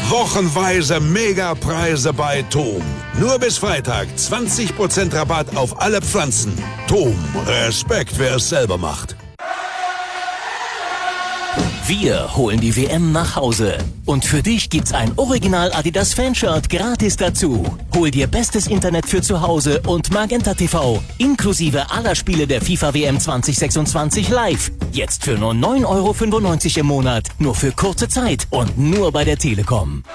Wochenweise Megapreise bei TOM. Nur bis Freitag 20% Rabatt auf alle Pflanzen. TOM, Respekt, wer es selber macht. Wir holen die WM nach Hause. Und für dich gibt's ein Original Adidas Fanshirt gratis dazu. Hol dir bestes Internet für zu Hause und Magenta TV. Inklusive aller Spiele der FIFA WM 2026 live. Jetzt für nur 9,95 € im Monat. Nur für kurze Zeit und nur bei der Telekom.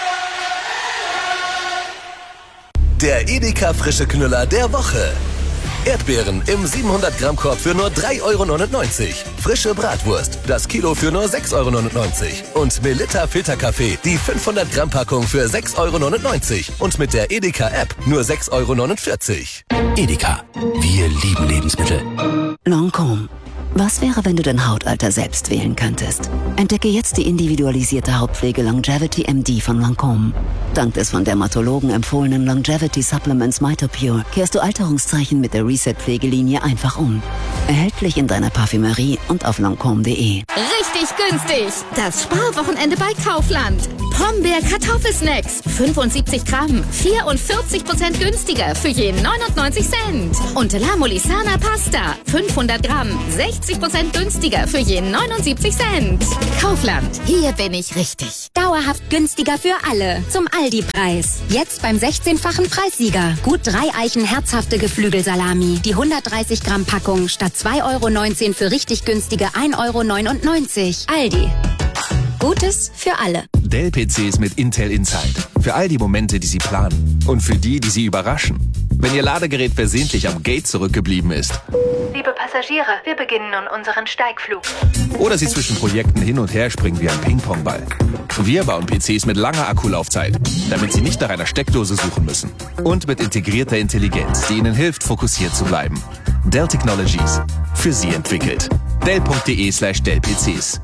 Der Edeka frische Knüller der Woche. Erdbeeren im 700-Gramm-Korb für nur 3,99 €. Frische Bratwurst, das Kilo für nur 6,99 €. Und Melitta Filterkaffee, die 500-Gramm-Packung für 6,99 €. Und mit der Edeka-App nur 6,49 €. Edeka. Wir lieben Lebensmittel. Lancôme. Was wäre, wenn du dein Hautalter selbst wählen könntest? Entdecke jetzt die individualisierte Hautpflege Longevity MD von Lancôme. Dank des von Dermatologen empfohlenen Longevity Supplements MitoPure kehrst du Alterungszeichen mit der Reset-Pflegelinie einfach um. Erhältlich in deiner Parfümerie und auf lancôme.de. Richtig günstig! Das Sparwochenende bei Kaufland. Pombeer Kartoffelsnacks. 75 Gramm. 44% günstiger für je 99 Cent. Und La Molisana Pasta. 500 Gramm. 60% günstiger für je 79 Cent. Kaufland. Hier bin ich richtig. Dauerhaft günstiger für alle. Zum Aldi-Preis. Jetzt beim 16-fachen Preissieger. Gut 3 Eichen herzhafte Geflügelsalami. Die 130 Gramm Packung statt 2,19 € für richtig günstige 1,99 €. Aldi. Gutes für alle. Dell-PCs mit Intel Inside. Für all die Momente, die Sie planen. Und für die Sie überraschen. Wenn Ihr Ladegerät versehentlich am Gate zurückgeblieben ist. Liebe Passagiere, wir beginnen nun unseren Steigflug. Oder Sie zwischen Projekten hin und her springen wie ein Ping-Pong-Ball. Wir bauen PCs mit langer Akkulaufzeit, damit Sie nicht nach einer Steckdose suchen müssen. Und mit integrierter Intelligenz, die Ihnen hilft, fokussiert zu bleiben. Dell Technologies. Für Sie entwickelt. Dell.de/Dell-PCs.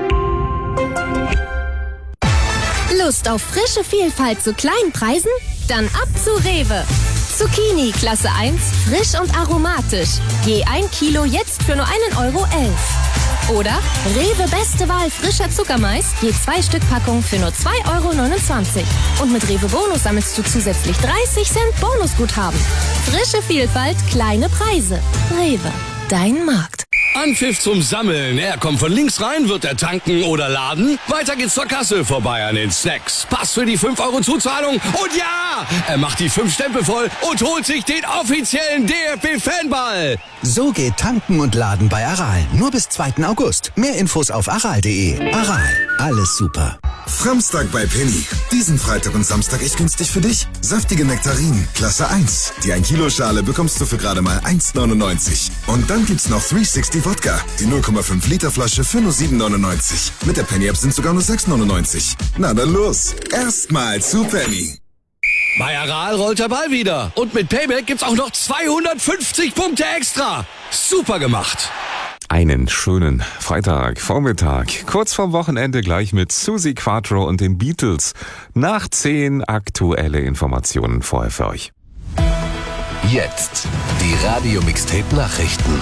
Lust auf frische Vielfalt zu kleinen Preisen? Dann ab zu Rewe. Zucchini Klasse 1, frisch und aromatisch. Je 1 Kilo jetzt für nur 1,11 €. Oder Rewe beste Wahl frischer Zuckermais, je 2 Stück Packung für nur 2,29 €. Und mit Rewe Bonus sammelst du zusätzlich 30 Cent Bonusguthaben. Frische Vielfalt, kleine Preise. Rewe, dein Markt. Anpfiff zum Sammeln. Er kommt von links rein, wird er tanken oder laden. Weiter geht's zur Kasse, vorbei an den Snacks. Pass für die 5 € Zuzahlung. Und ja, er macht die 5 Stempel voll und holt sich den offiziellen DFB-Fanball. So geht Tanken und Laden bei Aral. Nur bis 2. August. Mehr Infos auf aral.de. Aral, alles super. Samstag bei Penny. Diesen Freitag und Samstag echt günstig für dich. Saftige Nektarinen, Klasse 1. Die 1 Kilo Schale bekommst du für gerade mal 1,99 €. Und dann gibt's noch 360 Wodka. Die 0,5 Liter Flasche für nur 7,99 €. Mit der Penny-App sind sogar nur 6,99 €. Na dann los. Erstmal zu Penny. Bei Aral rollt der Ball wieder. Und mit Payback gibt's auch noch 250 Punkte extra. Super gemacht. Einen schönen Freitagvormittag. Kurz vorm Wochenende gleich mit Suzi Quatro und den Beatles. Nach 10 aktuelle Informationen vorher für euch. Jetzt die Radio-Mixtape-Nachrichten.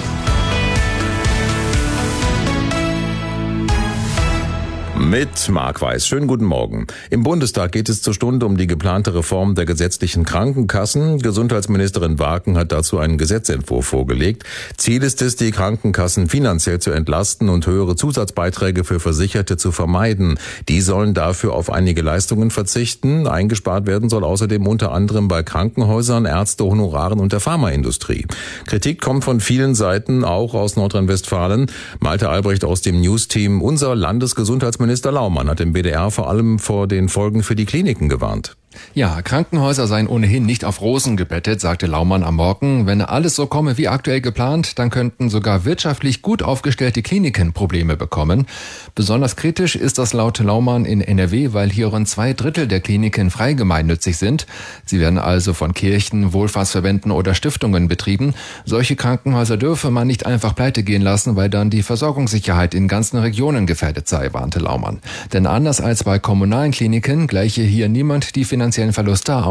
Mit Marc Weiß. Schönen guten Morgen. Im Bundestag geht es zur Stunde um die geplante Reform der gesetzlichen Krankenkassen. Gesundheitsministerin Waken hat dazu einen Gesetzentwurf vorgelegt. Ziel ist es, die Krankenkassen finanziell zu entlasten und höhere Zusatzbeiträge für Versicherte zu vermeiden. Die sollen dafür auf einige Leistungen verzichten. Eingespart werden soll außerdem unter anderem bei Krankenhäusern, Ärztehonoraren und der Pharmaindustrie. Kritik kommt von vielen Seiten, auch aus Nordrhein-Westfalen. Malte Albrecht aus dem News-Team. Unser Landesgesundheitsminister Laumann hat im BDR vor allem vor den Folgen für die Kliniken gewarnt. Ja, Krankenhäuser seien ohnehin nicht auf Rosen gebettet, sagte Laumann am Morgen. Wenn alles so komme wie aktuell geplant, dann könnten sogar wirtschaftlich gut aufgestellte Kliniken Probleme bekommen. Besonders kritisch ist das laut Laumann in NRW, weil hier rund 2/3 der Kliniken frei gemeinnützig sind. Sie werden also von Kirchen, Wohlfahrtsverbänden oder Stiftungen betrieben. Solche Krankenhäuser dürfe man nicht einfach pleite gehen lassen, weil dann die Versorgungssicherheit in ganzen Regionen gefährdet sei, warnte Laumann. Denn anders als bei kommunalen Kliniken gleiche hier niemand die finanziellen Verluste aus.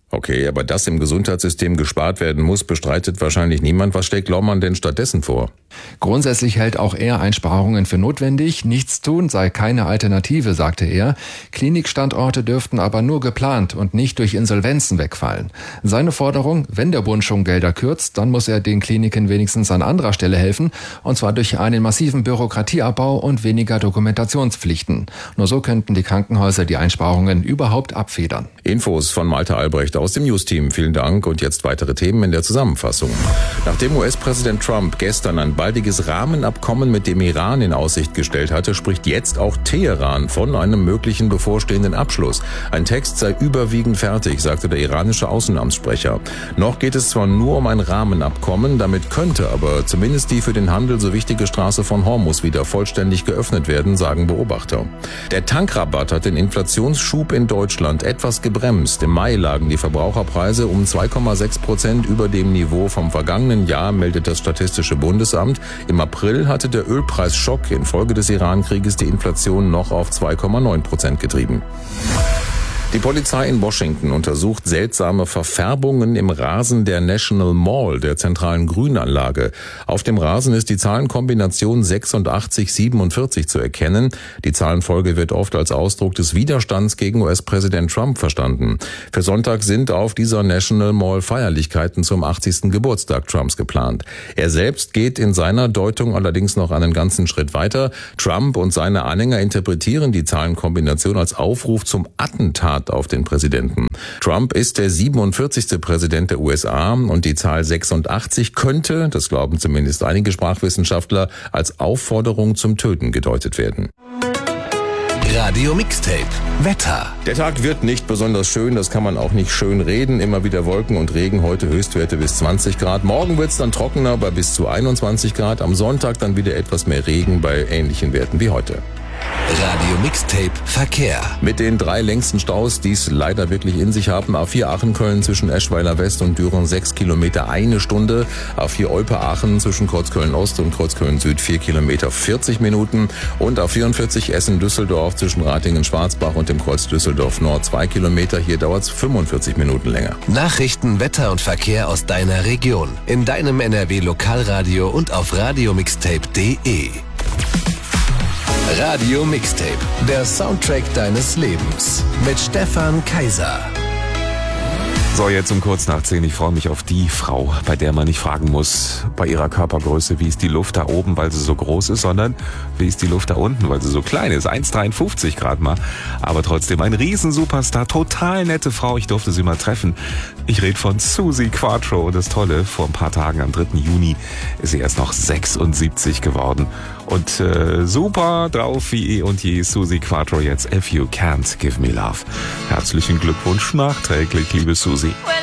Okay, aber dass im Gesundheitssystem gespart werden muss, bestreitet wahrscheinlich niemand. Was schlägt Laumann denn stattdessen vor? Grundsätzlich hält auch er Einsparungen für notwendig. Nichts tun sei keine Alternative, sagte er. Klinikstandorte dürften aber nur geplant und nicht durch Insolvenzen wegfallen. Seine Forderung, wenn der Bund schon Gelder kürzt, dann muss er den Kliniken wenigstens an anderer Stelle helfen, und zwar durch einen massiven Bürokratieabbau und weniger Dokumentationspflichten. Nur so könnten die Krankenhäuser die Einsparungen überhaupt abfedern. Infos von Malte Albrecht aus dem News-Team. Vielen Dank und jetzt weitere Themen in der Zusammenfassung. Nachdem US-Präsident Trump gestern ein baldiges Rahmenabkommen mit dem Iran in Aussicht gestellt hatte, spricht jetzt auch Teheran von einem möglichen bevorstehenden Abschluss. Ein Text sei überwiegend fertig, sagte der iranische Außenamtssprecher. Noch geht es zwar nur um ein Rahmenabkommen, damit könnte aber zumindest die für den Handel so wichtige Straße von Hormuz wieder vollständig geöffnet werden, sagen Beobachter. Der Tankrabatt hat den Inflationsschub in Deutschland etwas gebremst. Im Mai lagen die Verbraucherpreise um 2,6% über dem Niveau vom vergangenen Jahr, meldet das Statistische Bundesamt. Im April hatte der Ölpreisschock infolge des Iran-Krieges die Inflation noch auf 2,9% getrieben. Die Polizei in Washington untersucht seltsame Verfärbungen im Rasen der National Mall, der zentralen Grünanlage. Auf dem Rasen ist die Zahlenkombination 8647 zu erkennen. Die Zahlenfolge wird oft als Ausdruck des Widerstands gegen US-Präsident Trump verstanden. Für Sonntag sind auf dieser National Mall Feierlichkeiten zum 80. Geburtstag Trumps geplant. Er selbst geht in seiner Deutung allerdings noch einen ganzen Schritt weiter. Trump und seine Anhänger interpretieren die Zahlenkombination als Aufruf zum Attentat auf den Präsidenten. Trump ist der 47. Präsident der USA und die Zahl 86 könnte, das glauben zumindest einige Sprachwissenschaftler, als Aufforderung zum Töten gedeutet werden. Radio Mixtape. Wetter. Der Tag wird nicht besonders schön, das kann man auch nicht schön reden. Immer wieder Wolken und Regen, heute Höchstwerte bis 20 Grad. Morgen wird es dann trockener bei bis zu 21 Grad. Am Sonntag dann wieder etwas mehr Regen bei ähnlichen Werten wie heute. Radio Mixtape Verkehr. Mit den 3 längsten Staus, die es leider wirklich in sich haben. A4 Aachen-Köln zwischen Eschweiler West und Düren 6 Kilometer, 1 Stunde. A4 Olpe-Aachen zwischen Kreuzköln Ost und Kreuzköln Süd 4 Kilometer, 40 Minuten. Und A44 Essen-Düsseldorf zwischen Ratingen-Schwarzbach und dem Kreuz Düsseldorf Nord 2 Kilometer. Hier dauert es 45 Minuten länger. Nachrichten, Wetter und Verkehr aus deiner Region. In deinem NRW-Lokalradio und auf radiomixtape.de. Radio Mixtape, der Soundtrack deines Lebens. Mit Stefan Kaiser. So, jetzt um kurz nach 10. Ich freue mich auf die Frau, bei der man nicht fragen muss, bei ihrer Körpergröße, wie ist die Luft da oben, weil sie so groß ist, sondern wie ist die Luft da unten, weil sie so klein ist. 1,53 Grad mal, aber trotzdem ein Riesen-Superstar, total nette Frau. Ich durfte sie mal treffen. Ich rede von Suzi Quatro. Und das Tolle, vor ein paar Tagen, am 3. Juni, ist sie erst noch 76 geworden. Und super drauf wie eh und je, Suzi Quatro jetzt, If You Can't Give Me Love. Herzlichen Glückwunsch nachträglich, liebe Suzi.